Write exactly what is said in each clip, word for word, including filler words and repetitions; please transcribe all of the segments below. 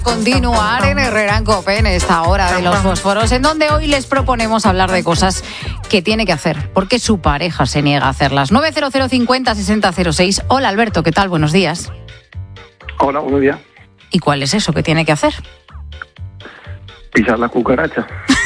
Continuar en Herrera en Cope en esta hora de los fósforos, en donde hoy les proponemos hablar de cosas que tiene que hacer, porque su pareja se niega a hacerlas. nueve cero cero cincuenta sesenta cero seis. Hola Alberto, ¿qué tal? Buenos días. Hola, buenos días. ¿Y cuál es eso que tiene que hacer? Pisar la cucaracha.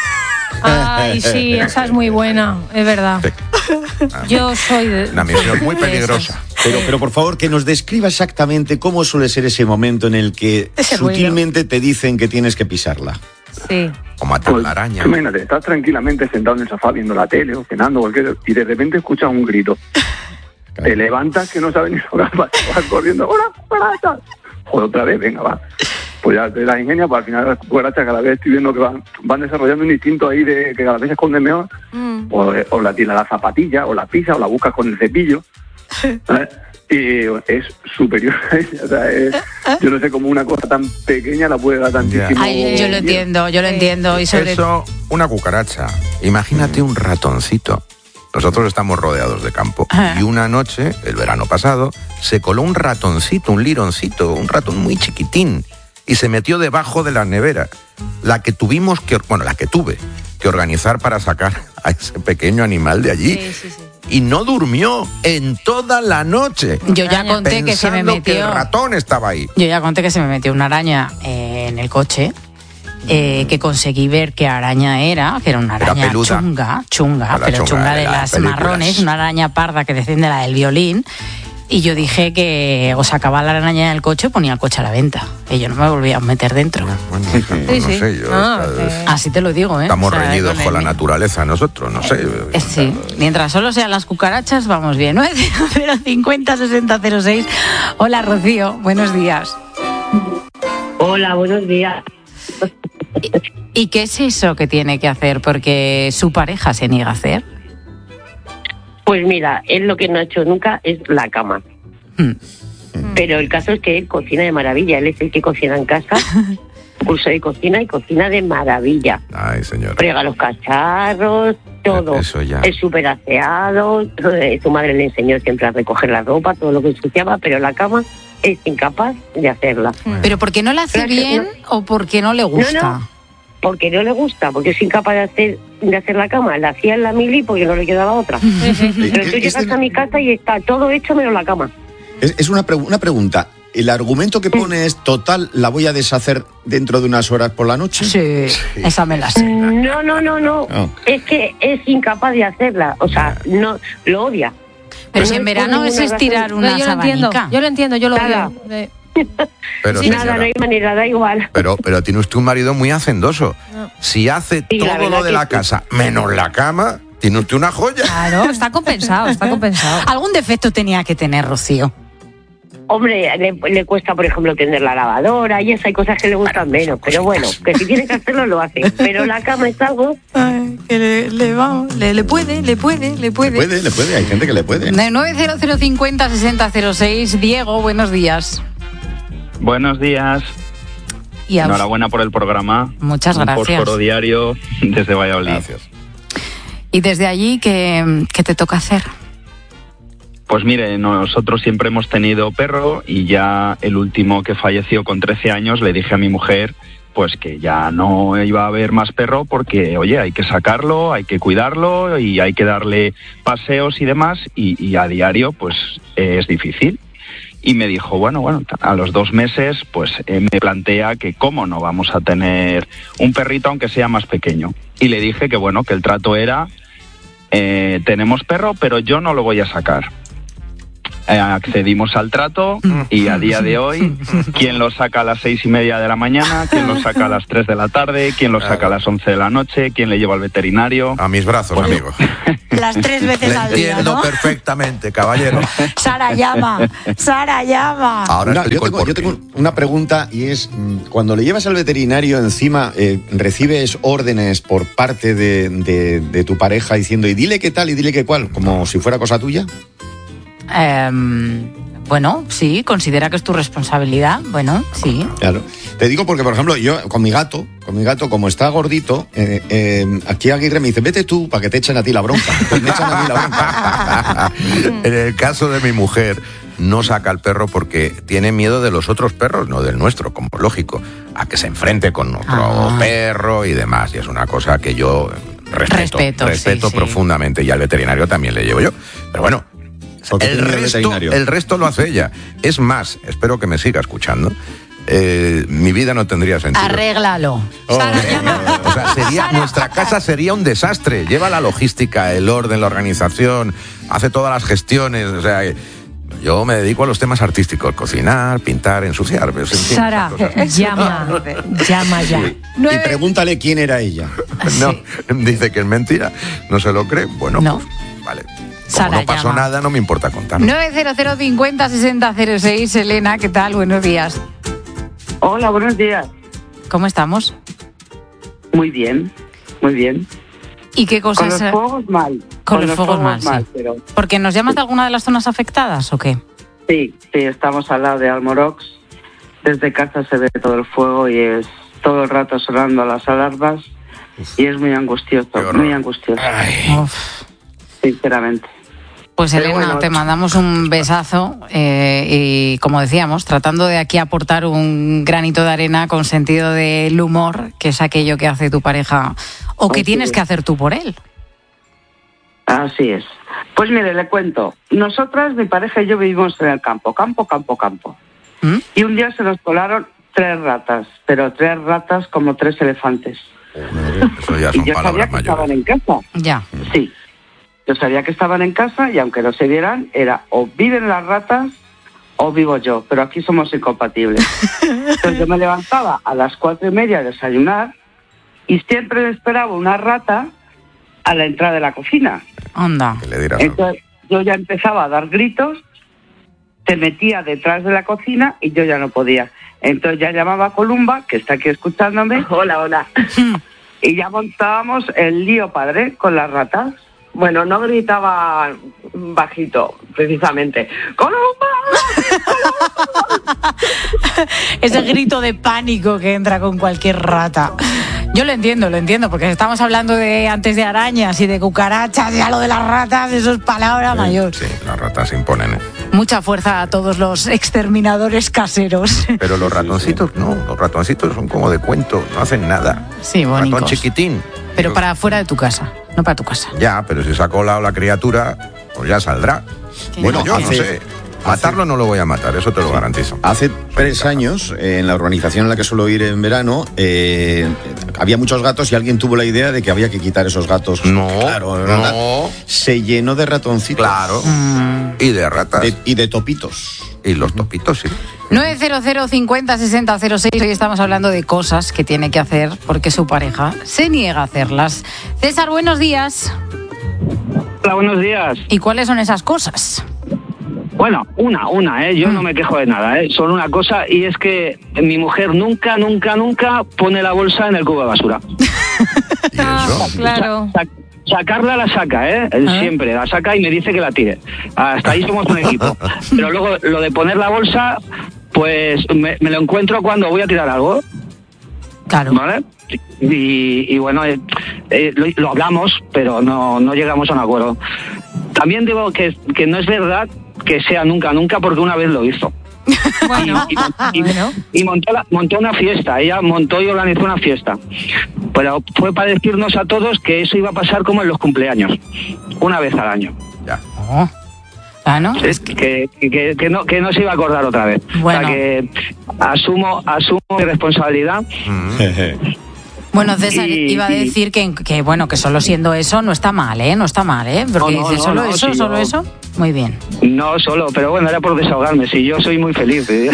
Ay, sí, esa es muy buena, es verdad. Yo soy de... Una misión muy peligrosa. Pero, pero por favor, que nos describa exactamente cómo suele ser ese momento en el que Ese sutilmente te dicen que tienes que pisarla. Sí. O matar Pues, la araña. Imagínate, estás tranquilamente sentado en el sofá viendo la tele o cenando cualquier, y de repente escuchas un grito. Te levantas que no sabes ni lo que vas, vas corriendo. ¡Hola, cucaracha! Joder, otra vez, venga, va. Pues ya te las ingenias, pues al final las cucarachas cada vez estoy viendo que van, van desarrollando un instinto ahí de que cada vez se esconden mejor. Mm. O, o la tira la zapatilla, o la pisa, o la buscas con el cepillo. ¿Sabes? Y es superior a ella. O sea, es, yo no sé cómo una cosa tan pequeña la puede dar tantísimo. Ay, yo lo entiendo, yo lo entiendo. Y sobre... Eso, una cucaracha. Imagínate un ratoncito. Nosotros estamos rodeados de campo. Y una noche, el verano pasado, se coló un ratoncito, un lironcito, un ratón muy chiquitín, y se metió debajo de la nevera. La que tuvimos que, bueno, la que tuve que organizar para sacar a ese pequeño animal de allí. Sí, sí, sí. Y no durmió en toda la noche. Yo ya conté que se me metió... que el ratón estaba ahí. Yo ya conté que se me metió una araña eh, en el coche. Eh, que conseguí ver qué araña era, que era una araña era peluda. chunga, chunga, La pero chunga chunga de de las las películas. marrones, una araña parda que desciende la del violín. Y yo dije que o sacaba la araña del coche o ponía el coche a la venta. Y yo no me volvía a meter dentro. Bueno, no, no Sí, sí. sé yo. Ah, está- sí. Así te lo digo, ¿eh? Estamos O sea, reñidos con la el- naturaleza nosotros, no sé. Eh, Sí, mientras solo sean las cucarachas, vamos bien. nueve cero cero cincuenta sesenta cero seis. Hola Rocío, buenos días. Hola, buenos días. ¿Y qué es eso que tiene que hacer? Porque su pareja se niega a hacer. Pues mira, él lo que no ha hecho nunca es la cama. Hmm. Pero el caso es que él cocina de maravilla. Él es el que cocina en casa, curso de cocina y cocina de maravilla. Ay, señor. Frega los cacharros, todo. Eso ya. Es súper aseado. eh, Su madre le enseñó siempre a recoger la ropa, todo lo que ensuciaba, pero la cama es incapaz de hacerla. ¿Pero porque no la hace Claro que bien o porque no le gusta? No, no. Porque no le gusta, porque es incapaz de hacer de hacer la cama. La hacía en la mili porque no le quedaba otra. Pero tú llegas a mi casa y está todo hecho menos la cama. Es, es una, pre- una pregunta. ¿El argumento que pone es total, la voy a deshacer dentro de unas horas por la noche? Sí, esa me la sé. No, no, no, no. No. Es que es incapaz de hacerla. O sea, no lo odia. Pero No si en es por verano es ninguna estirar razón. una No, yo lo entiendo, sabanica. yo lo entiendo, yo lo Nada. odio. Eh, Pero, Sí, señora, nada, no hay manera, da igual. pero, pero tiene usted un marido muy hacendoso. Si hace Sí, la todo verdad lo de que la sí. casa, menos la cama, tiene usted una joya. Claro, está compensado, está compensado. Algún defecto tenía que tener Rocío. Hombre, le, le cuesta, por ejemplo, tender la lavadora y eso, hay cosas que le gustan menos. Pero bueno, que si tiene que hacerlo, lo hace. Pero la cama es algo... Ay, que le, le, vamos, le, le puede, le puede, le Le puede. puede, le puede, hay gente que le puede. nueve cero cero cincuenta sesenta cero seis. Diego, buenos días. Buenos días, Y a- enhorabuena por el programa. Muchas Un gracias. fósforo diario desde Valladolid. Gracias. Y desde allí, ¿qué, qué te toca hacer? Pues mire, nosotros siempre hemos tenido perro y ya el último que falleció con trece años le dije a mi mujer pues que ya no iba a haber más perro porque, oye, hay que sacarlo, hay que cuidarlo y hay que darle paseos y demás y, y a diario pues eh, es difícil. Y me dijo, bueno, bueno, a los dos meses pues eh, me plantea que cómo no vamos a tener un perrito aunque sea más pequeño. Y le dije que bueno, que el trato era, eh, tenemos perro pero yo no lo voy a sacar. Eh, accedimos al trato y a día de hoy, ¿quién lo saca a las seis y media de la mañana? ¿Quién lo saca a las tres de la tarde? ¿Quién lo saca a las once de la noche? ¿Quién le lleva al veterinario? A mis brazos, Pues- amigo. Las tres veces Le al día, entiendo ¿no? perfectamente, caballero. Sara llama, Sara llama. Ahora Una- explico yo, el tengo, yo porqué. tengo una pregunta y es, mm, cuando le llevas al veterinario encima, eh, ¿recibes órdenes por parte de, de- de tu pareja diciendo y dile qué tal y dile qué cuál, como si fuera cosa tuya? Em, bueno, sí, considera que es tu responsabilidad. Bueno, sí. Claro. Te digo porque, por ejemplo, yo con mi gato, con mi gato, como está gordito, eh, eh, aquí Aguirre me dice, vete tú para que te echen a ti la bronca. Pues me echan a mí la bronca. En el caso de mi mujer, no saca al perro porque tiene miedo de los otros perros, no del nuestro, como es lógico, a que se enfrente con otro ah. perro y demás. Y es una cosa que yo respeto, respeto, respeto sí, profundamente. Sí. Y al veterinario también le llevo yo. Pero bueno, el resto, el resto lo hace ella. Es más, espero que me siga escuchando. Eh, mi vida no tendría sentido. Arréglalo. Oh, o sea, sería, nuestra casa sería un desastre. Lleva la logística, el orden, la organización, hace todas las gestiones. O sea, yo me dedico a los temas artísticos: cocinar, pintar, ensuciar. En fin, Sara, llama, llama ya. Sí. Y pregúntale quién era ella. No, dice que es mentira, no se lo cree. Bueno, no. Pues, vale. Como Sara, no pasó llama. nada, no me importa contarlo. nueve cero cero cincuenta sesenta cero seis. Elena, ¿qué tal? Buenos días. Hola, buenos días. ¿Cómo estamos? Muy bien, muy bien. ¿Y qué cosas? Con los fuegos mal. Con, Con los, los fuegos, fuegos mal, sí. Pero... ¿Porque nos llamas de alguna de las zonas afectadas o qué? Sí, sí, estamos al lado de Almorox. Desde casa se ve todo el fuego y es todo el rato sonando las alarmas. Uf. Y es muy angustioso, muy angustioso. Uf. Sinceramente. Pues Elena, bueno, te mandamos un besazo eh, y como decíamos, tratando de aquí aportar un granito de arena con sentido del humor, que es aquello que hace tu pareja o que Así tienes es. que hacer tú por él. Así es. Pues mire, le cuento. Nosotras, mi pareja y yo vivimos en el campo, campo, campo, campo. ¿Mm? Y un día se nos colaron tres ratas, pero tres ratas como tres elefantes. Eso ya son y yo sabía que mayores. estaban en casa. Ya. Sí. Yo sabía que estaban en casa y aunque no se vieran, era o viven las ratas o vivo yo, pero aquí somos incompatibles. Entonces yo me levantaba a las cuatro y media a desayunar y siempre esperaba una rata a la entrada de la cocina. Anda. Entonces yo ya empezaba a dar gritos, se metía detrás de la cocina y yo ya no podía. Entonces ya llamaba a Columba, que está aquí escuchándome. Hola, hola. Y ya montábamos el lío padre con las ratas. Bueno, no gritaba bajito, precisamente. ¡Columba! Ese grito de pánico que entra con cualquier rata. Yo lo entiendo, lo entiendo, porque estamos hablando de antes de arañas y de cucarachas, ya lo de las ratas, eso es palabra sí, mayor. Sí, las ratas imponen. ¿eh? Mucha fuerza a todos los exterminadores caseros. Pero los ratoncitos no, los ratoncitos son como de cuento, no hacen nada. Sí, bonitos. Ratón chiquitín. Pero para fuera de tu casa, no para tu casa. Ya, pero si se ha colado la criatura, pues ya saldrá. Bueno, yo no sé. Matarlo no lo voy a matar, eso te lo garantizo. Hace tres años, eh, en la urbanización en la que suelo ir en verano, eh, había muchos gatos y alguien tuvo la idea de que había que quitar esos gatos. No, claro, no. Se llenó de ratoncitos. Claro. Mm. Y de ratas. De, y de topitos. Y los topitos, sí. nueve cero cero cincuenta sesenta cero seis. Hoy estamos hablando de cosas que tiene que hacer porque su pareja se niega a hacerlas. César, buenos días. Hola, buenos días. ¿Y cuáles son esas cosas? Bueno, una, una, ¿eh? Yo mm. no me quejo de nada, ¿eh? Solo una cosa, y es que mi mujer nunca, nunca, nunca pone la bolsa en el cubo de basura. ¿Y eso? Claro. Sa- sa- sacarla la saca, ¿eh? ¿Ah? Siempre, la saca y me dice que la tire. Hasta ahí somos un equipo. Pero luego, lo de poner la bolsa, pues me, me lo encuentro cuando voy a tirar algo. Claro. ¿Vale? Y, y bueno, eh, eh, lo, lo hablamos, pero no, no llegamos a un acuerdo. También digo que, que no es verdad que sea nunca, nunca, porque una vez lo hizo. Bueno, y, y, y, bueno. y montó, la, montó una fiesta, ella montó y organizó una fiesta. Pero fue para decirnos a todos que eso iba a pasar como en los cumpleaños, una vez al año. Ya. Oh. Ah, ¿no? Es que, que, que, no, que no se iba a acordar otra vez. Bueno. O sea que asumo, asumo mi responsabilidad. Mm. Bueno, César, y, iba a decir que, que, bueno, que solo siendo eso no está mal, ¿eh? No está mal, ¿eh? Porque no, no, dices, ¿solo no, eso? sí, ¿Solo no. eso? Muy bien. No solo, pero bueno, era por desahogarme. Si yo soy muy feliz. ¿eh?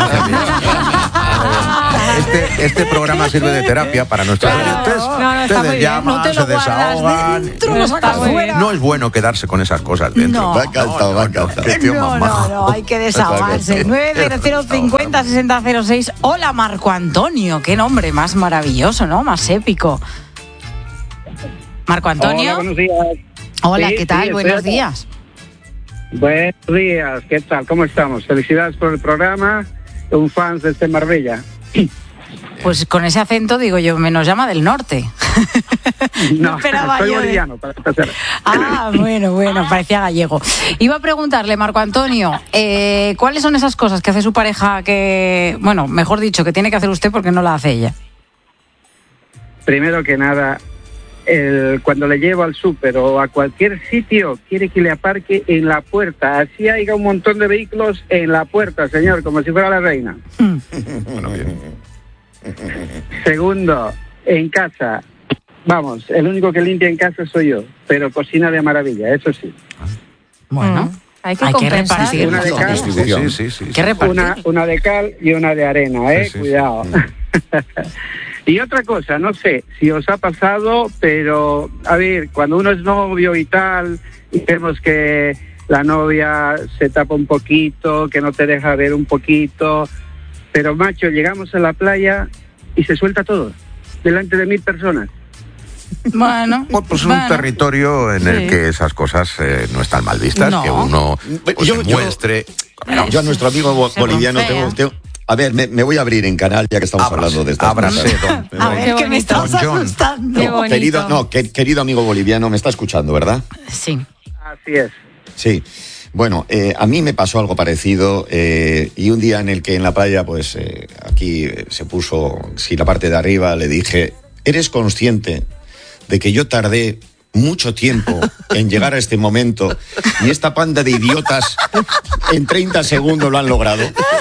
Este, este programa sirve de terapia para nuestros oyentes. No, no, Ustedes bien. llaman, No te lo se desahogan. dentro, lo sacas fuera. No es bueno quedarse con esas cosas dentro. No. Me ha encantado, me ha encantado. Qué tío No, más no, majo. no, hay que desahogarse. nueve cero cero cincuenta sesenta cero seis. Hola, Marco Antonio. Qué nombre más maravilloso, ¿no? Más épico. Marco Antonio. Hola, buenos días. Hola, Sí, ¿qué tal? sí, Buenos estoy días. Buenos días, ¿qué tal? ¿Cómo estamos? Felicidades por el programa, un fan desde Marbella. Pues con ese acento, digo yo, me nos llama del norte. No, no esperaba soy yo de... boliviano, para empezar. Ah, bueno, bueno, parecía gallego. Iba a preguntarle, Marco Antonio, eh, ¿cuáles son esas cosas que hace su pareja que, bueno, mejor dicho, que tiene que hacer usted porque no la hace ella? Primero que nada, el, cuando le llevo al súper o a cualquier sitio, quiere que le aparque en la puerta. Así haya un montón de vehículos en la puerta, señor, como si fuera la reina. Bueno, bien. Segundo, en casa, vamos, el único que limpia en casa soy yo, pero cocina de maravilla, eso sí. Bueno, Mm, hay que hay que compensar. repartir. Una de cal, Sí, sí, sí. ¿Qué repartir? una, una de cal y una de arena, ¿eh? Sí, sí, Cuidado. Y otra cosa, no sé si os ha pasado, pero, a ver, cuando uno es novio y tal, y vemos que la novia se tapa un poquito, que no te deja ver un poquito, pero, macho, llegamos a la playa y se suelta todo, delante de mil personas. Bueno, Pues, pues bueno. un territorio en Sí. el que esas cosas eh, no están mal vistas, No. que uno pues, Yo- se yo- muestre. Yo a nuestro amigo bo- Se boliviano broncea. tengo, tengo- A ver, me, me voy a abrir en canal ya que estamos Ábrase, hablando de estas ábrase, cosas. don- Me A voy- ver, Qué que me estás bonito. Don John. asustando. Qué bonito. Querido, no, que- querido amigo boliviano, me está escuchando, ¿verdad? Sí. Así es. Sí. Bueno, eh, a mí me pasó algo parecido eh, y un día en el que en la playa, pues eh, aquí eh, se puso, sí, la parte de arriba, le dije, ¿eres consciente de que yo tardé mucho tiempo en llegar a este momento y esta panda de idiotas en treinta segundos lo han logrado?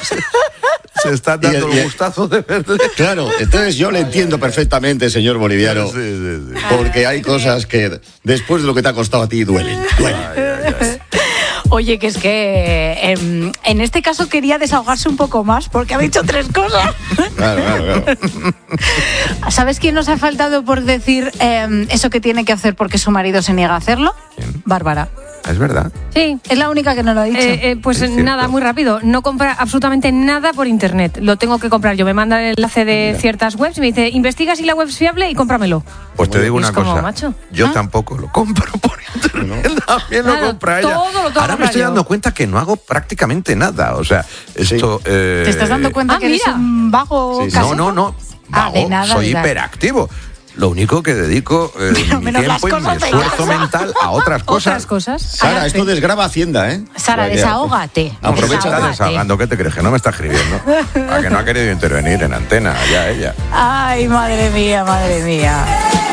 Se están Y el- dando y el el- gustazo de verle. Claro, entonces yo le entiendo perfectamente, señor boliviano, Sí, sí, sí. porque hay cosas que después de lo que te ha costado a ti duelen. duelen. Oye, que es que em, en este caso quería desahogarse un poco más porque ha dicho tres cosas. Claro, claro, claro. ¿Sabes quién nos ha faltado por decir em, eso que tiene que hacer porque su marido se niega a hacerlo? ¿Quién? Bárbara. Es verdad. Sí. Es la única que no lo ha dicho. Eh, eh, pues Es cierto. nada, muy rápido. No compra absolutamente nada por internet. Lo tengo que comprar yo. Me manda el enlace de ciertas webs y me dice, investiga si la web es fiable y cómpramelo. Pues te digo Y es una como, cosa. macho, Yo ¿ah? tampoco lo compro por internet. También lo Claro, compra ella. todo lo tengo que Ahora me comprar estoy yo. dando cuenta que no hago prácticamente nada. O sea, esto. eh, ¿Te estás dando cuenta Ah, que eres mira. un vago Sí, sí. casero? No, no, no. Ah, de Vago, nada, soy de nada. hiperactivo. Lo único que dedico eh, Pero mi menos las tiempo y mi cosas de esfuerzo casa. mental a otras cosas. Otras cosas. Sara, esto desgraba Hacienda, ¿eh? Sara, Ya, ya. desahógate. No, pero me está desahógate. desahogando. ¿Qué te crees? Que no me está escribiendo. A que no ha querido intervenir en antena, ya ella. Ay, madre mía, madre mía.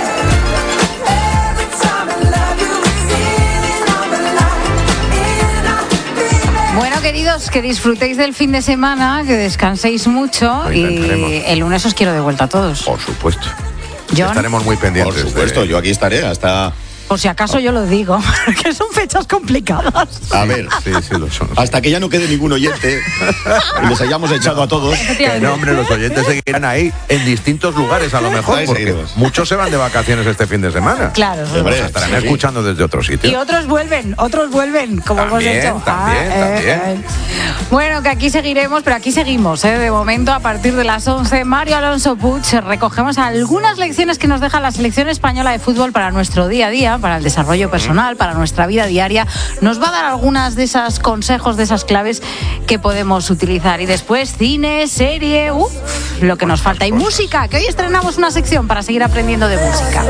Bueno, queridos, que disfrutéis del fin de semana, que descanséis mucho Lo y intentaremos. el lunes os quiero de vuelta a todos. Por supuesto. John, Estaremos muy pendientes. Por supuesto, de- yo aquí estaré hasta... por si acaso yo lo digo, que son fechas complicadas. A ver, Sí, sí, lo son. hasta que ya no quede ningún oyente y les hayamos echado a todos. Que no, hombre, los oyentes seguirán ahí en distintos lugares a lo mejor, Ahí porque seguiremos. muchos se van de vacaciones este fin de semana. Claro. Hombre, Nos estarán sí. escuchando desde otro Y sitio. otros vuelven, otros vuelven, como También, hemos hecho. también, también. eh. Bueno, que aquí seguiremos, pero aquí seguimos. ¿eh? De momento, a partir de las once, Mario Alonso Puig, recogemos algunas lecciones que nos deja la selección española de fútbol para nuestro día a día, para el desarrollo personal, para nuestra vida diaria. Nos va a dar algunas de esas consejos, de esas claves que podemos utilizar. Y después, cine, serie, uff, lo que nos falta. Y música, que hoy estrenamos una sección para seguir aprendiendo de música.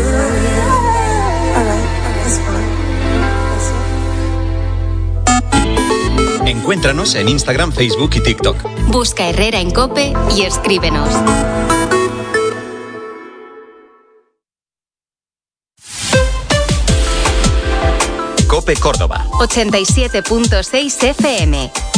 Encuéntranos en Instagram, Facebook y TikTok. Busca Herrera en COPE y escríbenos. COPE Córdoba. ochenta y siete punto seis F M.